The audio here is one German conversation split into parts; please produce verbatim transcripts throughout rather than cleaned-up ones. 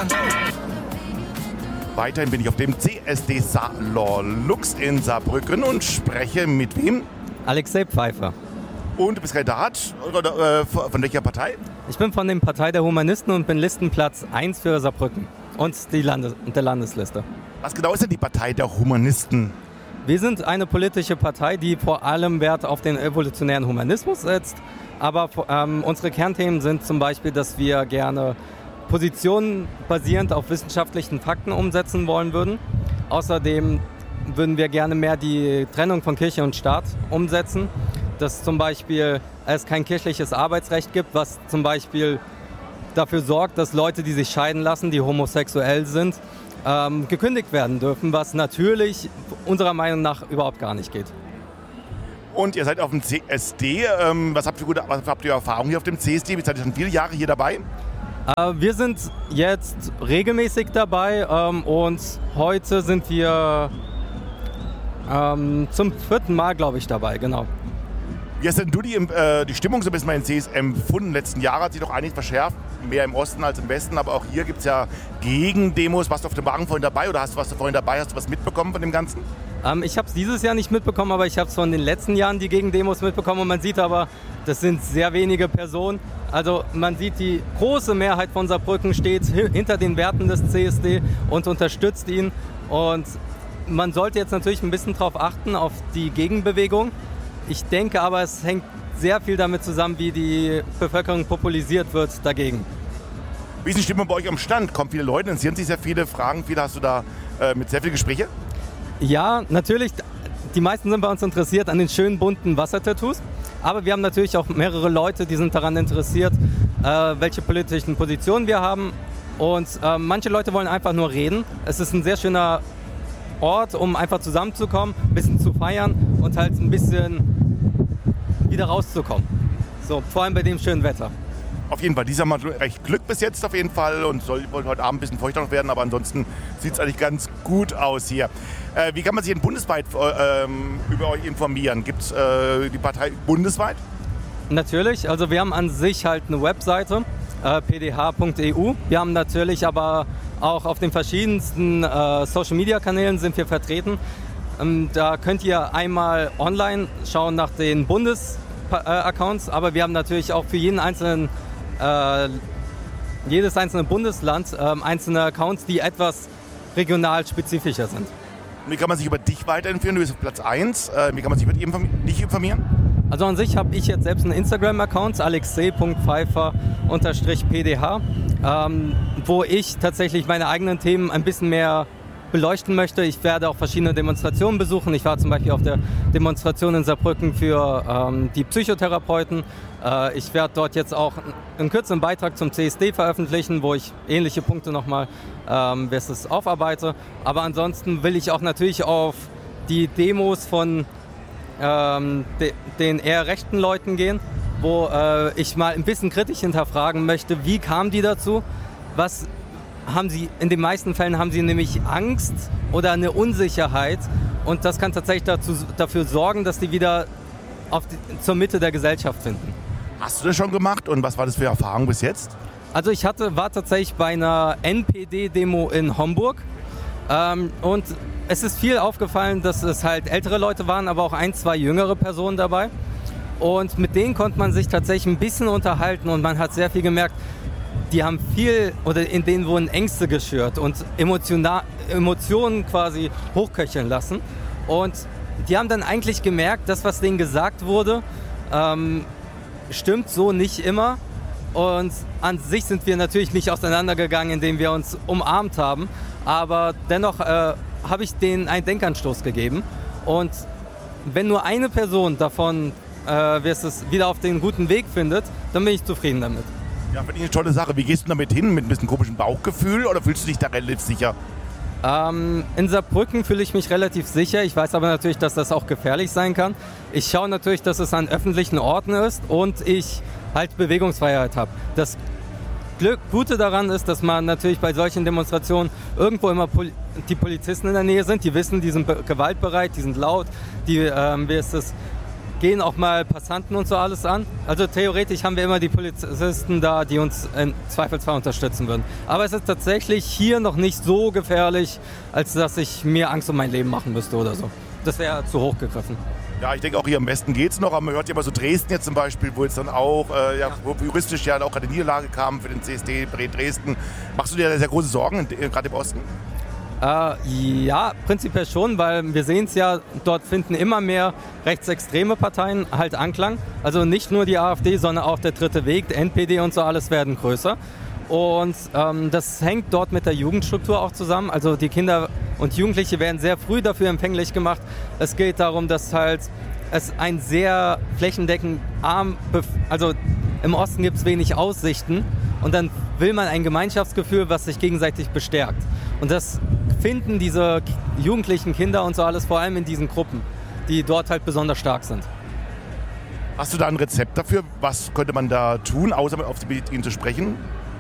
Deutschland. Weiterhin bin ich auf dem C S D Saarlorlux in Saarbrücken und spreche mit wem? Alexei Pfeiffer. Und du bist Kandidat oder, äh, von welcher Partei? Ich bin von der Partei der Humanisten und bin Listenplatz eins für Saarbrücken und die Landes- der Landesliste. Was genau ist denn die Partei der Humanisten? Wir sind eine politische Partei, die vor allem Wert auf den evolutionären Humanismus setzt. Aber ähm, unsere Kernthemen sind zum Beispiel, dass wir gerne Positionen basierend auf wissenschaftlichen Fakten umsetzen wollen würden. Außerdem würden wir gerne mehr die Trennung von Kirche und Staat umsetzen. Dass zum Beispiel es kein kirchliches Arbeitsrecht gibt, was zum Beispiel dafür sorgt, dass Leute, die sich scheiden lassen, die homosexuell sind, ähm, gekündigt werden dürfen, was natürlich unserer Meinung nach überhaupt gar nicht geht. Und ihr seid auf dem C S D. Ähm, was habt ihr gute, was habt ihr Erfahrung hier auf dem C S D? Ihr seid schon viele Jahre hier dabei? Äh, wir sind jetzt regelmäßig dabei ähm, und heute sind wir ähm, zum vierten Mal, glaube ich, dabei, genau. Wie hast denn du die, äh, die Stimmung so ein bisschen bei den C S empfunden? In den letzten Jahren hat sich doch einiges verschärft, mehr im Osten als im Westen, aber auch hier gibt es ja Gegendemos. Warst du auf dem Wagen vorhin dabei oder hast du, warst du vorhin dabei? Hast du was mitbekommen von dem Ganzen? Ähm, ich habe es dieses Jahr nicht mitbekommen, aber ich habe es von den letzten Jahren die Gegendemos mitbekommen und man sieht aber, das sind sehr wenige Personen. Also man sieht, die große Mehrheit von Saarbrücken steht hinter den Werten des C S D und unterstützt ihn. Und man sollte jetzt natürlich ein bisschen darauf achten, auf die Gegenbewegung. Ich denke aber, es hängt sehr viel damit zusammen, wie die Bevölkerung populisiert wird dagegen. Wie ist die Stimmung bei euch am Stand? Kommen viele Leute, interessieren sich sehr viele Fragen, viele hast du da äh, mit sehr vielen Gespräche? Ja, natürlich. Die meisten sind bei uns interessiert an den schönen bunten Wassertattoos. Aber wir haben natürlich auch mehrere Leute, die sind daran interessiert, äh, welche politischen Positionen wir haben. Und äh, manche Leute wollen einfach nur reden. Es ist ein sehr schöner Ort, um einfach zusammenzukommen, ein bisschen zu feiern und halt ein bisschen wieder rauszukommen. So, vor allem bei dem schönen Wetter. Auf jeden Fall, dieser Mal recht Glück bis jetzt auf jeden Fall und soll heute Abend ein bisschen feuchter noch werden, aber ansonsten sieht es eigentlich ganz gut aus hier. Äh, wie kann man sich denn bundesweit äh, über euch informieren? Gibt es äh, die Partei bundesweit? Natürlich, also wir haben an sich halt eine Webseite, äh, p d h punkt e u. Wir haben natürlich aber auch auf den verschiedensten äh, Social-Media-Kanälen sind wir vertreten. Ähm, da könnt ihr einmal online schauen nach den Bundes-Accounts, aber wir haben natürlich auch für jeden einzelnen Äh, jedes einzelne Bundesland äh, einzelne Accounts, die etwas regional spezifischer sind. Wie kann man sich über dich weiterempfehlen? Du bist auf Platz eins. Äh, wie kann man sich über dich informieren? Also an sich habe ich jetzt selbst einen Instagram-Account, alexei punkt pfeiffer p d h, ähm, wo ich tatsächlich meine eigenen Themen ein bisschen mehr beleuchten möchte. Ich werde auch verschiedene Demonstrationen besuchen. Ich war zum Beispiel auf der Demonstration in Saarbrücken für ähm, die Psychotherapeuten. Äh, ich werde dort jetzt auch einen kürzeren Beitrag zum C S D veröffentlichen, wo ich ähnliche Punkte nochmal ähm, aufarbeite. Aber ansonsten will ich auch natürlich auf die Demos von ähm, de, den eher rechten Leuten gehen, wo äh, ich mal ein bisschen kritisch hinterfragen möchte, wie kamen die dazu, was haben sie, in den meisten Fällen haben sie nämlich Angst oder eine Unsicherheit und das kann tatsächlich dazu, dafür sorgen, dass die wieder auf die, zur Mitte der Gesellschaft finden. Hast du das schon gemacht und was war das für Erfahrung bis jetzt? Also ich hatte, war tatsächlich bei einer N P D-Demo in Homburg ähm, und es ist viel aufgefallen, dass es halt ältere Leute waren, aber auch ein, zwei jüngere Personen dabei und mit denen konnte man sich tatsächlich ein bisschen unterhalten und man hat sehr viel gemerkt, die haben viel, oder in denen wurden Ängste geschürt und Emotiona- Emotionen quasi hochköcheln lassen. Und die haben dann eigentlich gemerkt, das, was denen gesagt wurde, ähm, stimmt so nicht immer. Und an sich sind wir natürlich nicht auseinandergegangen, indem wir uns umarmt haben. Aber dennoch äh, habe ich denen einen Denkanstoß gegeben. Und wenn nur eine Person davon äh, es wieder auf den guten Weg findet, dann bin ich zufrieden damit. Ja, finde ich eine tolle Sache. Wie gehst du damit hin? Mit ein bisschen komischem Bauchgefühl oder fühlst du dich da relativ sicher? Ähm, in Saarbrücken fühle ich mich relativ sicher. Ich weiß aber natürlich, dass das auch gefährlich sein kann. Ich schaue natürlich, dass es an öffentlichen Orten ist und ich halt Bewegungsfreiheit habe. Das Glück, Gute daran ist, dass man natürlich bei solchen Demonstrationen irgendwo immer Pol- die Polizisten in der Nähe sind. Die wissen, die sind be- gewaltbereit, die sind laut, die, ähm, wie ist es, gehen auch mal Passanten und so alles an. Also theoretisch haben wir immer die Polizisten da, die uns im Zweifelsfall unterstützen würden. Aber es ist tatsächlich hier noch nicht so gefährlich, als dass ich mir Angst um mein Leben machen müsste oder so. Das wäre zu hoch gegriffen. Ja, ich denke auch hier am Westen geht es noch, aber man hört ja immer so Dresden jetzt zum Beispiel, wo jetzt dann auch, äh, ja, wo juristisch ja auch gerade die Niederlage kam für den C S D Dresden. Machst du dir da sehr große Sorgen, gerade im Osten? Äh, ja, prinzipiell schon, weil wir sehen es ja, dort finden immer mehr rechtsextreme Parteien halt Anklang. Also nicht nur die AfD, sondern auch der Dritte Weg, der N P D und so alles werden größer. Und ähm, das hängt dort mit der Jugendstruktur auch zusammen. Also die Kinder und Jugendliche werden sehr früh dafür empfänglich gemacht. Es geht darum, dass halt es ein sehr flächendeckend arm, also im Osten gibt es wenig Aussichten und dann will man ein Gemeinschaftsgefühl, was sich gegenseitig bestärkt. Und das finden diese jugendlichen Kinder und so alles vor allem in diesen Gruppen, die dort halt besonders stark sind. Hast du da ein Rezept dafür? Was könnte man da tun, außer mit ihnen zu sprechen?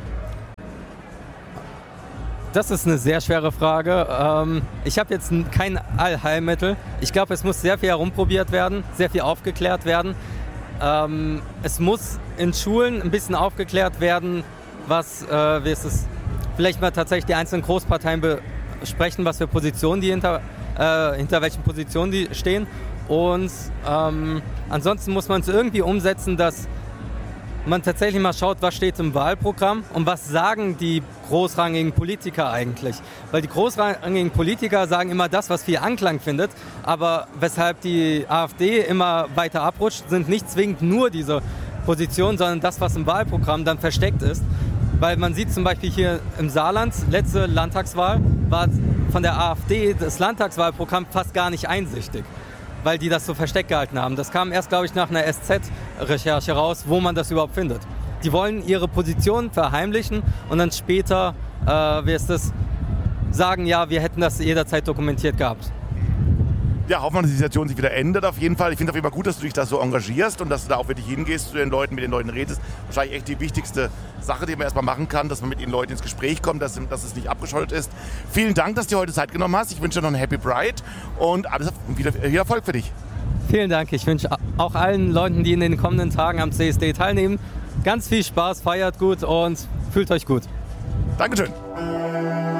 Das ist eine sehr schwere Frage. Ähm, ich habe jetzt kein Allheilmittel. Ich glaube, es muss sehr viel herumprobiert werden, sehr viel aufgeklärt werden. Ähm, es muss in Schulen ein bisschen aufgeklärt werden, was, äh, wie ist es, vielleicht mal tatsächlich die einzelnen Großparteien besprechen, was für Positionen die hinter, äh, hinter welchen Positionen die stehen. Und ähm, ansonsten muss man es irgendwie umsetzen, dass man tatsächlich mal schaut, was steht im Wahlprogramm und was sagen die großrangigen Politiker eigentlich. Weil die großrangigen Politiker sagen immer das, was viel Anklang findet, aber weshalb die AfD immer weiter abrutscht, sind nicht zwingend nur diese Positionen, sondern das, was im Wahlprogramm dann versteckt ist. Weil man sieht zum Beispiel hier im Saarland, letzte Landtagswahl, war von der AfD das Landtagswahlprogramm fast gar nicht einsichtig, weil die das so versteckt gehalten haben. Das kam erst, glaube ich, nach einer S Z-Recherche raus, wo man das überhaupt findet. Die wollen ihre Position verheimlichen und dann später, äh, wie ist das, sagen, ja, wir hätten das jederzeit dokumentiert gehabt. Ja, hoffen wir, dass die Situation sich wieder ändert auf jeden Fall. Ich finde es auf jeden Fall gut, dass du dich da so engagierst und dass du da auch wirklich hingehst zu den Leuten, mit den Leuten redest. Wahrscheinlich echt die wichtigste Sache, die man erstmal machen kann, dass man mit den Leuten ins Gespräch kommt, dass, dass es nicht abgeschottet ist. Vielen Dank, dass du dir heute Zeit genommen hast. Ich wünsche dir noch einen Happy Pride und alles wieder, viel Erfolg für dich. Vielen Dank. Ich wünsche auch allen Leuten, die in den kommenden Tagen am C S D teilnehmen, ganz viel Spaß, feiert gut und fühlt euch gut. Dankeschön.